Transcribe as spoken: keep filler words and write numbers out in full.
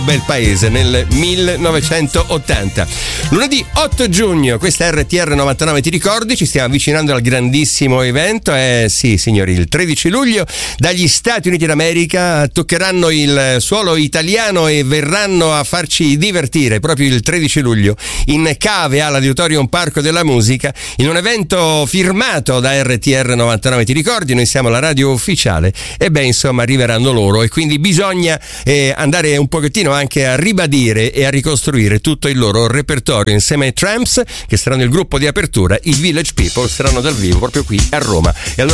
bel paese nel millenovecentottanta. Lunedì otto giugno, questa è R T R novantanove, ti ricordi? Ci stiamo avvicinando al grandissimo evento. Eh sì, signori, il tredici luglio dagli Stati Uniti d'America toccheranno il suolo italiano e verranno a farci divertire proprio il tredici luglio in cave all'Auditorium Parco della Musica, in un evento firmato da R T R novantanove, ti ricordi? Noi siamo la radio ufficiale e beh, insomma, arriveranno loro e quindi bisogna eh, andare un pochettino anche a ribadire e a ricostruire tutto il loro repertorio insieme ai Tramps, che saranno il gruppo di apertura. I Village People saranno dal vivo proprio qui a Roma. E allora